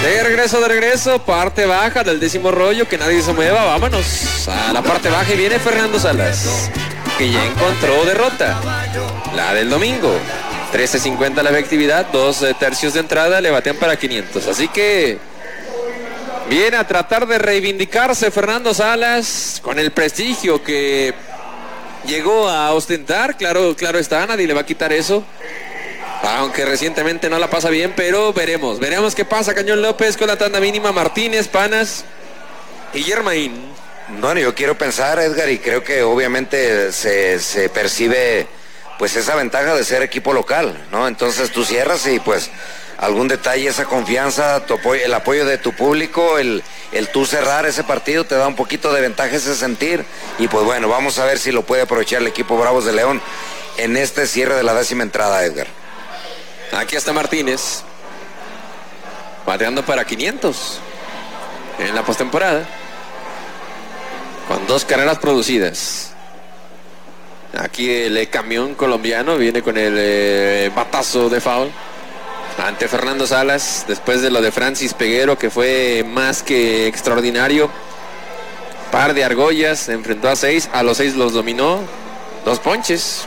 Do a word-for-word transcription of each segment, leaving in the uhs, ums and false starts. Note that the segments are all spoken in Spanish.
De regreso, de regreso, parte baja del décimo rollo, que nadie se mueva, vámonos a la parte baja y viene Fernando Salas, que ya encontró derrota, la del domingo, trece cincuenta la efectividad, dos eh, tercios de entrada, le batean para quinientos, así que viene a tratar de reivindicarse Fernando Salas con el prestigio que llegó a ostentar, claro, claro está, nadie le va a quitar eso. Aunque recientemente no la pasa bien, pero veremos. Veremos qué pasa. Cañón López con la tanda mínima. Martínez, Panas y Germain. Bueno, yo quiero pensar, Edgar, y creo que obviamente se, se percibe pues esa ventaja de ser equipo local, ¿no? Entonces tú cierras y pues algún detalle, esa confianza, tu apoyo, el apoyo de tu público, el, el tú cerrar ese partido te da un poquito de ventaja ese sentir. Y pues bueno, vamos a ver si lo puede aprovechar el equipo Bravos de León en este cierre de la décima entrada, Edgar. Aquí está Martínez, bateando para quinientos en la postemporada, con dos carreras producidas. Aquí el camión colombiano viene con el eh, batazo de foul ante Fernando Salas, después de lo de Francis Peguero, que fue más que extraordinario. Par de argollas, se enfrentó a seis, a los seis los dominó, dos ponches.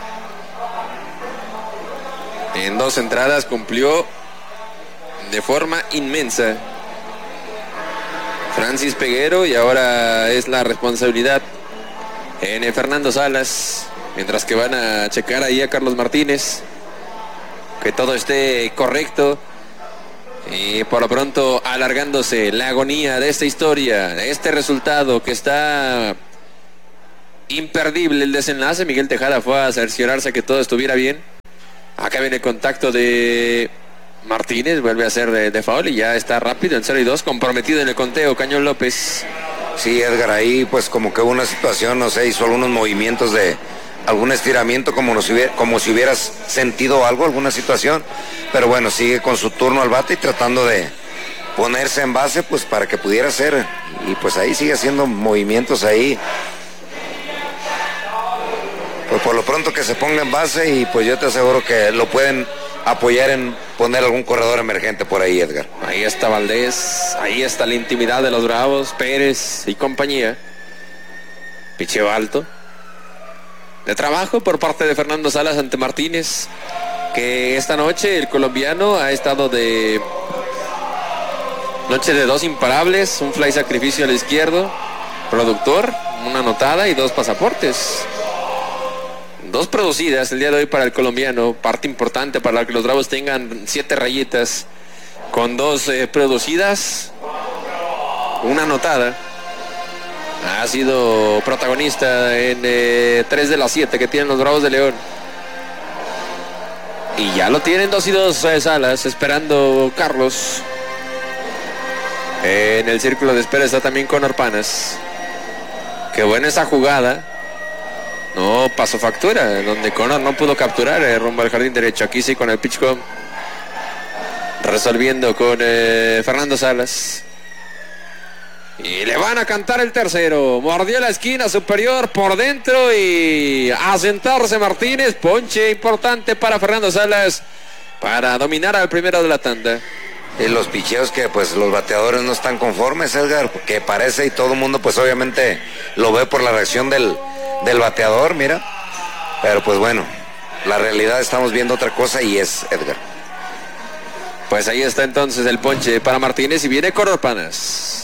En dos entradas cumplió de forma inmensa Francis Peguero, y ahora es la responsabilidad en Fernando Salas, mientras que van a checar ahí a Carlos Martínez que todo esté correcto. Y por lo pronto alargándose la agonía de esta historia, de este resultado que está imperdible el desenlace. Miguel Tejada fue a cerciorarse que todo estuviera bien. Acá viene el contacto de Martínez, vuelve a hacer de, de foul y ya está rápido en cero y dos, comprometido en el conteo Cañón López. Sí, Edgar, ahí pues como que hubo una situación, no sé, hizo algunos movimientos de algún estiramiento, como, nos hubiera, como si hubieras sentido algo, alguna situación, pero bueno, sigue con su turno al bate y tratando de ponerse en base pues para que pudiera ser, y pues ahí sigue haciendo movimientos ahí. Pues por lo pronto que se ponga en base, y pues yo te aseguro que lo pueden apoyar en poner algún corredor emergente por ahí, Edgar. Ahí está Valdés, ahí está la intimidad de los Bravos, Pérez y compañía. Picheo alto de trabajo por parte de Fernando Salas ante Martínez, que esta noche el colombiano ha estado de noche de dos imparables, un fly sacrificio al izquierdo, productor, una anotada y dos pasaportes. Dos producidas el día de hoy para el colombiano, parte importante para que los Bravos tengan siete rayitas con dos eh, producidas, una anotada. Ha sido protagonista en eh, tres de las siete que tienen los Bravos de León. Y ya lo tienen dos y dos eh, Salas, esperando Carlos. Eh, en el círculo de espera está también Conor Panas. Qué buena esa jugada. No pasó factura, donde Conor no pudo capturar eh, rumbo al jardín derecho. Aquí sí con el pitch com, resolviendo con eh, Fernando Salas. Y le van a cantar el tercero. Mordió la esquina superior por dentro y a sentarse Martínez. Ponche importante para Fernando Salas para dominar al primero de la tanda. Y los picheos que pues los bateadores no están conformes, Edgar, que parece, y todo el mundo pues obviamente lo ve por la reacción del, del bateador, mira. Pero pues bueno, la realidad estamos viendo otra cosa y es Edgar. Pues ahí está entonces el ponche para Martínez y viene Conor Panas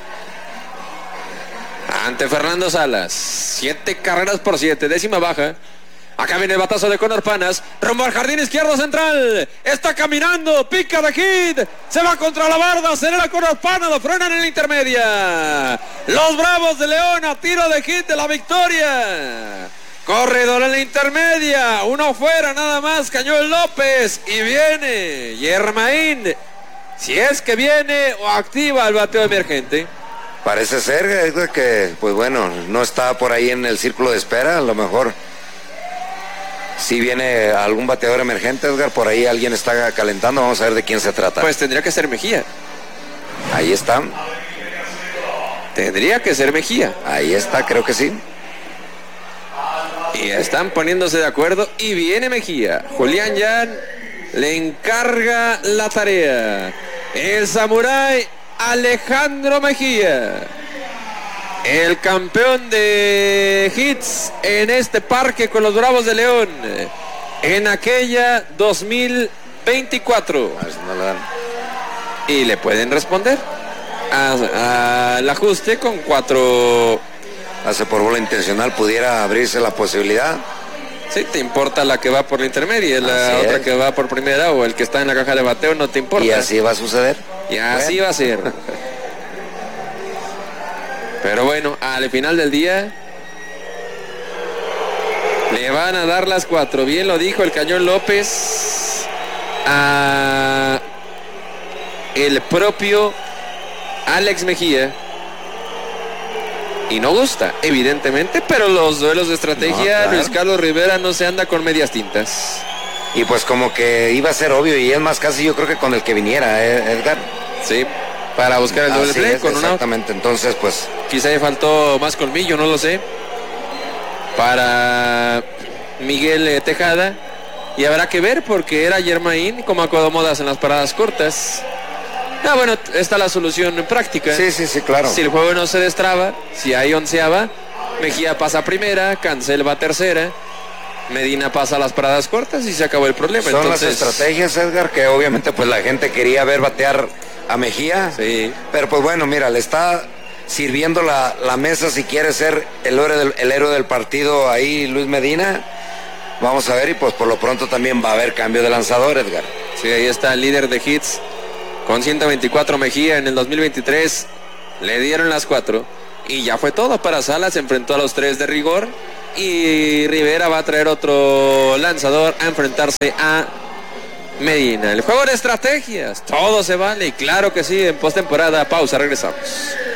ante Fernando Salas. Siete carreras por siete, décima baja. Acá viene el batazo de Conor Panas, rumbo al jardín izquierdo central. Está caminando, pica de hit, se va contra la barda, acelera Conor Panas, lo frenan en la intermedia. Los Bravos de León a tiro de hit de la victoria. Corredor en la intermedia, uno fuera nada más, Cañón López, y viene Germain, si es que viene o activa el bateo emergente. Parece ser, Edgar, que pues bueno, no está por ahí en el círculo de espera, a lo mejor si viene algún bateador emergente, Edgar, por ahí alguien está calentando, vamos a ver de quién se trata. Pues tendría que ser Mejía. Ahí está. Tendría que ser Mejía. Ahí está, creo que sí. Y están poniéndose de acuerdo y viene Mejía. Julián Yan le encarga la tarea. el samurái Alejandro Mejía, el campeón de hits en este parque con los Bravos de León en aquella dos mil veinticuatro. Y le pueden responder al ajuste con cuatro. Hace por bola intencional, pudiera abrirse la posibilidad. Sí, te importa la que va por la intermedia, la así otra es. Que va por primera o el que está en la caja de bateo, no te importa. Y así va a suceder. Y así bueno. va a ser. Pero bueno, al final del día le van a dar las cuatro. Bien lo dijo el Cañón López a el propio Alex Mejía. Y no gusta, evidentemente, pero los duelos de estrategia, no, claro. Luis Carlos Rivera no se anda con medias tintas. Y pues como que iba a ser obvio, y es más casi yo creo que con el que viniera, ¿eh, Edgar? Sí, para buscar el doble play con una. Exactamente, entonces pues. Quizá le faltó más colmillo, no lo sé. Para Miguel Tejada. Y habrá que ver porque era Germain como acomodas en las paradas cortas. Ah, bueno, está la solución práctica. Sí, sí, sí, claro. Si el juego no se destraba, si hay onceava, Mejía pasa a primera, Cancel va a tercera, Medina pasa a las paradas cortas y se acabó el problema. Son Entonces, las estrategias, Edgar, que obviamente pues la gente quería ver batear a Mejía. Sí. Pero pues bueno, mira, le está sirviendo la, la mesa si quiere ser el héroe, del, el héroe del partido ahí, Luis Medina. Vamos a ver, y pues por lo pronto también va a haber cambio de lanzador, Edgar. Sí, ahí está el líder de hits. Con ciento veinticuatro Mejía en el dos mil veintitrés, le dieron las cuatro y ya fue todo para Salas, se enfrentó a los tres de rigor y Rivera va a traer otro lanzador a enfrentarse a Medina. El juego de estrategias, todo se vale y claro que sí, en postemporada, pausa, regresamos.